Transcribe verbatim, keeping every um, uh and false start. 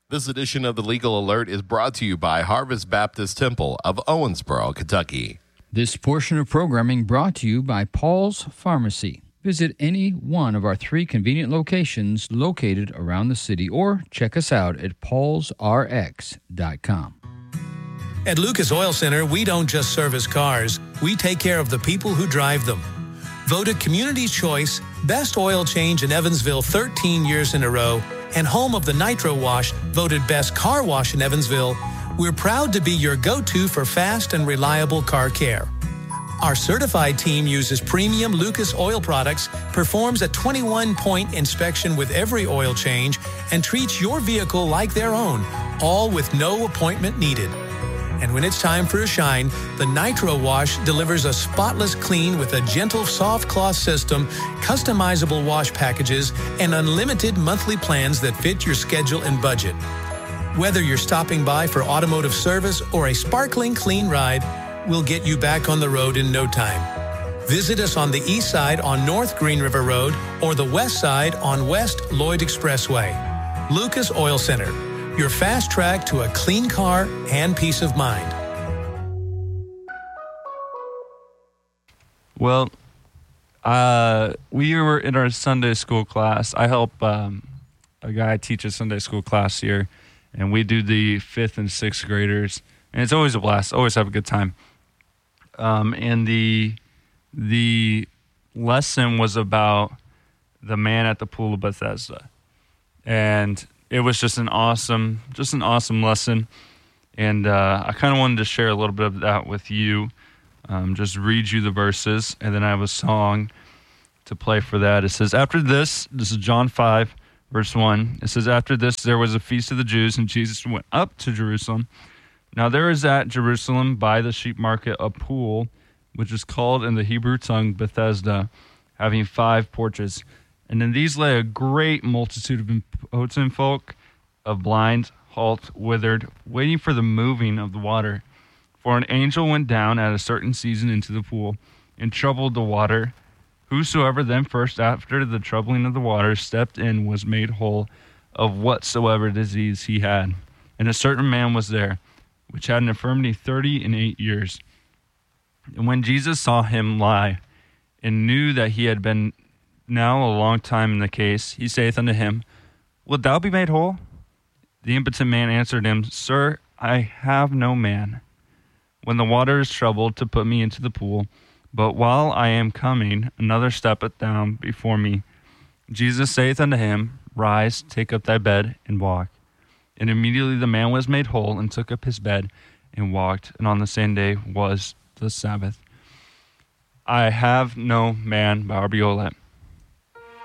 This edition of the Legal Alert is brought to you by Harvest Baptist Temple of Owensboro, Kentucky. This portion of programming brought to you by Paul's Pharmacy. Visit any one of our three convenient locations located around the city or check us out at pauls r x dot com. At Lucas Oil Center, we don't just service cars, we take care of the people who drive them. Voted Community's Choice, Best Oil Change in Evansville thirteen years in a row, and home of the Nitro Wash, voted Best Car Wash in Evansville, we're proud to be your go-to for fast and reliable car care. Our certified team uses premium Lucas oil products, performs a twenty-one point inspection with every oil change, and treats your vehicle like their own, all with no appointment needed. And when it's time for a shine, the Nitro Wash delivers a spotless clean with a gentle soft cloth system, customizable wash packages, and unlimited monthly plans that fit your schedule and budget. Whether you're stopping by for automotive service or a sparkling clean ride, we'll get you back on the road in no time. Visit us on the east side on North Green River Road or the west side on West Lloyd Expressway. Lucas Oil Center, your fast track to a clean car and peace of mind. Well, uh, we were in our Sunday school class. I help um, a guy teach a Sunday school class here, and we do the fifth and sixth graders, and it's always a blast. Always have a good time. Um, and the the lesson was about the man at the pool of Bethesda, and it was just an awesome, just an awesome lesson, and uh, I kind of wanted to share a little bit of that with you. Um, just read you the verses, and then I have a song to play for that. It says, after this, this is John five, verse one. It says, after this, there was a feast of the Jews, and Jesus went up to Jerusalem. Now there is at Jerusalem by the sheep market a pool, which is called in the Hebrew tongue Bethesda, having five porches. And in these lay a great multitude of impotent folk, of blind, halt, withered, waiting for the moving of the water. For an angel went down at a certain season into the pool, and troubled the water. Whosoever then first after the troubling of the water stepped in was made whole of whatsoever disease he had. And a certain man was there, which had an infirmity thirty and eight years. And when Jesus saw him lie, and knew that he had been now a long time in the case, he saith unto him, wilt thou be made whole? The impotent man answered him, Sir, I have no man, when the water is troubled, to put me into the pool. But while I am coming, another steppeth down before me. Jesus saith unto him, Rise, take up thy bed, and walk. And immediately the man was made whole, and took up his bed, and walked. And on the same day was the Sabbath. I have no man by R B Olette.